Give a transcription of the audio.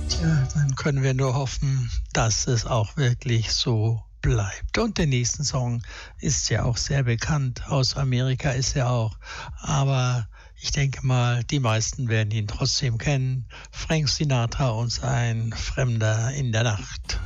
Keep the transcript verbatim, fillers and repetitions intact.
Tja, dann können wir nur hoffen, dass es auch wirklich so bleibt. Und der nächste Song ist ja auch sehr bekannt. Aus Amerika ist er auch. Aber ich denke mal, die meisten werden ihn trotzdem kennen. Frank Sinatra und sein Fremder in der Nacht.